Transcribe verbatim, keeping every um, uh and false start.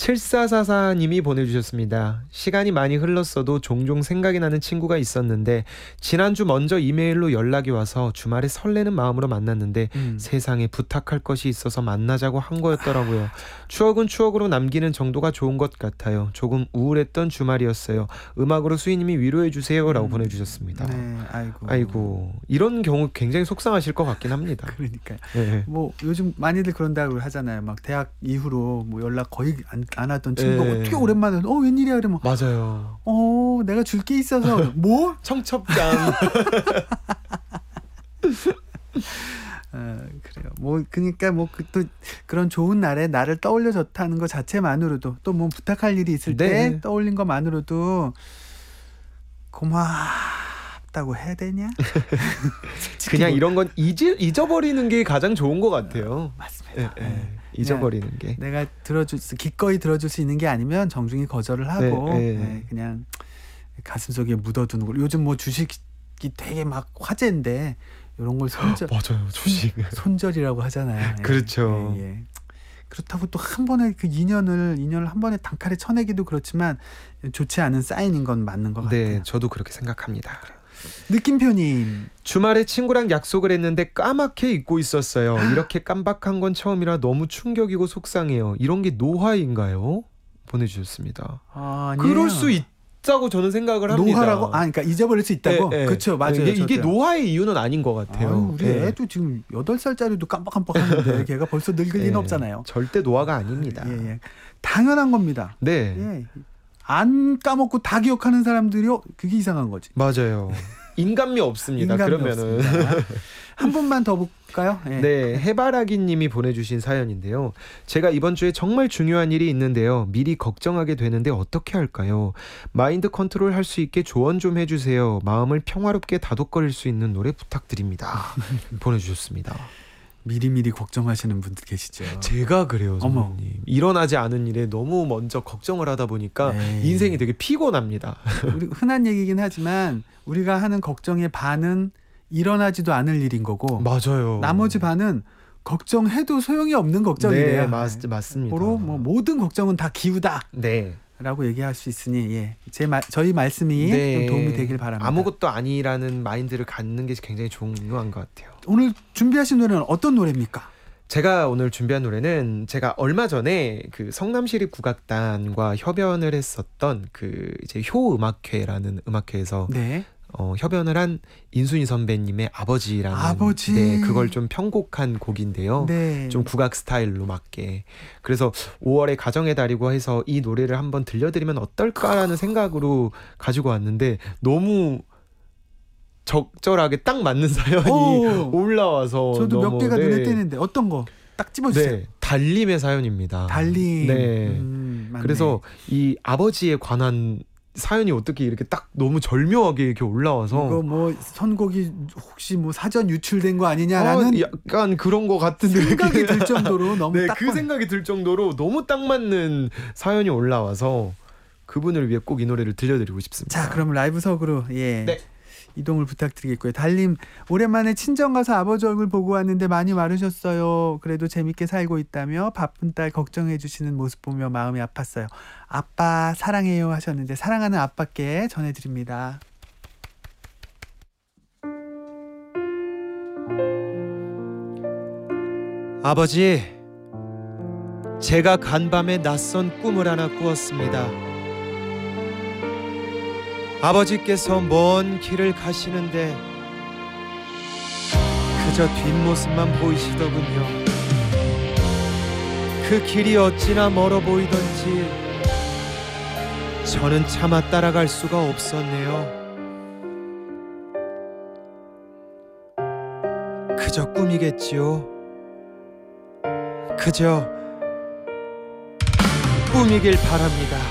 칠사사사님이 보내주셨습니다. 시간이 많이 흘렀어도 종종 생각이 나는 친구가 있었는데 지난주 먼저 이메일로 연락이 와서 주말에 설레는 마음으로 만났는데 음. 세상에 부탁할 것이 있어서 만나자고 한 거였더라고요. 추억은 추억으로 남기는 정도가 좋은 것 같아요. 조금 우울했던 주말이었어요. 음악으로 수희님이 위로해주세요 라고 음. 보내주셨습니다. 네, 아이고. 아이고, 이런 경우 굉장히 속상하실 것 같긴 합니다. 그러니까요. 네. 뭐 요즘 많이들 그런다고 하잖아요. 막 대학 이후로 뭐 연락 거의 안, 안 하던 친구가 네. 어떻게 오랜만에 어 웬일이야 그러면 맞아요. 어 내가 줄 게 있어서 뭐? 청첩장. 어, 그래요. 뭐 그러니까 뭐 또 그런 좋은 날에 나를 떠올려 줬다는 것 자체만으로도 또 뭐 부탁할 일이 있을 네. 때 떠올린 것만으로도 고맙다고 해야 되냐? 그냥 뭐, 이런 건 잊, 잊어버리는 게 가장 좋은 것 같아요. 맞습니다. 예, 예. 네. 잊어버리는 게. 내가 들어줄 수, 기꺼이 들어줄 수 있는 게 아니면 정중히 거절을 하고 네, 네. 네, 그냥 가슴속에 묻어두는 걸. 요즘 뭐 주식이 되게 막 화제인데 이런 걸 손절 맞아요, 주식. 손절이라고 하잖아요. 예, 그렇죠. 예, 예. 그렇다고 또 한 번에 그 인연을 인연을 한 번에 단칼에 쳐내기도 그렇지만 좋지 않은 사인인 건 맞는 것 네, 같아요. 저도 그렇게 생각합니다. 느낌표님. 주말에 친구랑 약속을 했는데 까맣게 잊고 있었어요. 이렇게 깜박한 건 처음이라 너무 충격이고 속상해요. 이런 게 노화인가요? 보내주셨습니다. 아, 그럴 수 있다고 저는 생각을 합니다. 노화라고? 아, 그러니까 잊어버릴 수 있다고? 네, 네. 그렇죠, 맞아요. 이게, 이게 저도요. 노화의 이유는 아닌 것 같아요. 아유, 우리 네. 애도 지금 여덟 살짜리도 깜빡깜빡하는데 걔가 벌써 늙을 리는 네. 없잖아요. 절대 노화가 아닙니다. 예, 예. 당연한 겁니다. 네, 예. 안 까먹고 다 기억하는 사람들이요, 그게 이상한 거지. 맞아요. 인간미 없습니다. 인간미 그러면은 없습니다. 한 분만 더 볼까요? 예. 네, 해바라기님이 보내주신 사연인데요. 제가 이번 주에 정말 중요한 일이 있는데요. 미리 걱정하게 되는데 어떻게 할까요? 마인드 컨트롤 할 수 있게 조언 좀 해주세요. 마음을 평화롭게 다독거릴 수 있는 노래 부탁드립니다. 보내주셨습니다. 미리미리 걱정하시는 분들 계시죠. 제가 그래요, 어머. 선생님. 일어나지 않은 일에 너무 먼저 걱정을 하다 보니까 에이. 인생이 되게 피곤합니다. 우리 흔한 얘기긴 하지만 우리가 하는 걱정의 반은 일어나지도 않을 일인 거고 맞아요. 나머지 반은 걱정해도 소용이 없는 걱정이래요. 네, 맞, 맞습니다. 바로 뭐 모든 걱정은 다 기우다. 네. 라고 얘기할 수 있으니 예. 제 말, 저희 말씀이 네. 좀 도움이 되길 바랍니다. 아무것도 아니라는 마인드를 갖는 게 굉장히 중요한 것 같아요. 오늘 준비하신 노래는 어떤 노래입니까? 제가 오늘 준비한 노래는 제가 얼마 전에 그 성남시립국악단과 협연을 했었던 그 이제 효음악회라는 음악회에서 네. 어, 협연을 한 인순이 선배님의 아버지라는 아버지. 네, 그걸 좀 편곡한 곡인데요. 네. 좀 국악 스타일로 맞게. 그래서 오월의 가정의 달이고 해서 이 노래를 한번 들려드리면 어떨까라는 생각으로 가지고 왔는데 너무 적절하게 딱 맞는 사연이 오. 올라와서 저도 몇 너무, 개가 네. 눈에 띄는데 어떤 거 딱 집어주세요. 네, 달림의 사연입니다. 달림. 네. 음, 맞네. 그래서 이 아버지에 관한 사연이 어떻게 이렇게 딱 너무 절묘하게 이렇게 올라와서 이거 뭐 선곡이 혹시 뭐 사전 유출된 거 아니냐라는 어, 약간 그런 거 같은 생각이 들 정도로 너무 네, 딱 그 봐- 생각이 들 정도로 너무 딱 맞는 사연이 올라와서 그분을 위해 꼭 이 노래를 들려드리고 싶습니다. 자, 그럼 라이브석으로 예. 네. 이동을 부탁드리겠고요. 달님, 오랜만에 친정 가서 아버지 얼굴 보고 왔는데 많이 마르셨어요. 그래도 재밌게 살고 있다며 바쁜 딸 걱정해 주시는 모습 보며 마음이 아팠어요. 아빠 사랑해요 하셨는데 사랑하는 아빠께 전해드립니다. 아버지, 제가 간밤에 낯선 꿈을 하나 꾸었습니다. 아버지께서 먼 길을 가시는데 그저 뒷모습만 보이시더군요. 그 길이 어찌나 멀어 보이던지 저는 차마 따라갈 수가 없었네요. 그저 꿈이겠지요. 그저 꿈이길 바랍니다.